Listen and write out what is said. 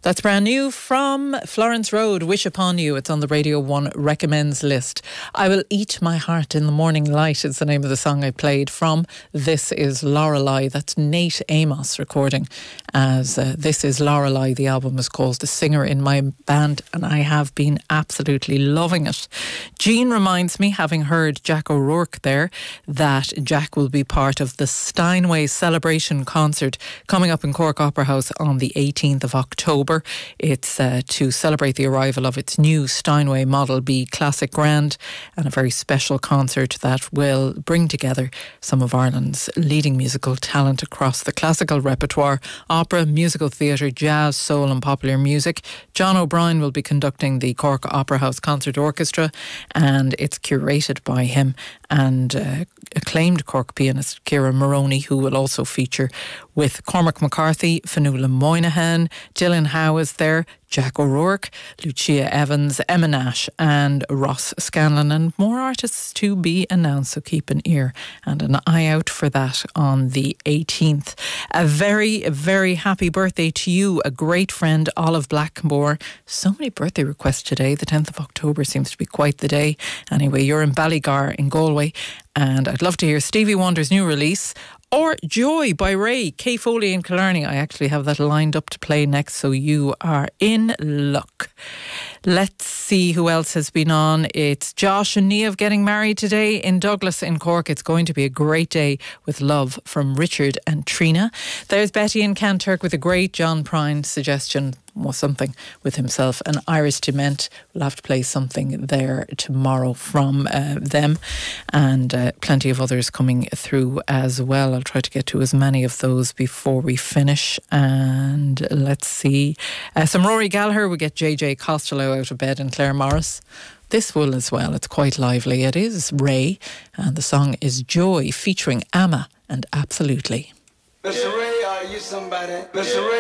That's brand new from Florence Road, Wish Upon You. It's on the Radio 1 recommends list. I Will Eat My Heart in the Morning Light is the name of the song I played from This Is Lorelei. That's Nate Amos recording as This Is Lorelei. The album is called The Singer in My Band, and I have been absolutely loving it. Jean reminds me, having heard Jack O'Rourke there, that Jack will be part of the Steinway Celebration concert coming up in Cork Opera House on the 18th of October. It's to celebrate the arrival of its new Steinway Model B Classic Grand, and a very special concert that will bring together some of Ireland's leading musical talent across the classical repertoire, opera, musical theatre, jazz, soul and popular music. John O'Brien will be conducting the Cork Opera House Concert Orchestra, and it's curated by him and acclaimed Cork pianist Ciara Maroney, who will also feature with Cormac McCarthy, Fionnuala Moynihan, Gillian Howe is there, Jack O'Rourke, Lucia Evans, Emma Nash and Ross Scanlon, and more artists to be announced, so keep an ear and an eye out for that on the 18th. A very, very happy birthday to you, a great friend, Olive Blackmore. So many birthday requests today. The 10th of October seems to be quite the day. Anyway, you're in Ballygar in Galway, and I'd love to hear Stevie Wonder's new release, or Joy by Ray. Kay Foley in Killarney. I actually have that lined up to play next, so you are in luck. Let's see who else has been on. It's Josh and Niamh getting married today in Douglas in Cork. It's going to be a great day with love from Richard and Trina. There's Betty in Kanturk with a great John Prine suggestion, was something with himself and Iris Dement. We'll have to play something there tomorrow from them, and plenty of others coming through as well. I'll try to get to as many of those before we finish. And let's see, some Rory Gallagher. We get JJ Costello out of bed and Claire Morris. This will as well. It's quite lively. It is Ray, and the song is Joy featuring Amma and Absolutely. Mr. Ray, are you somebody? Mr. Ray.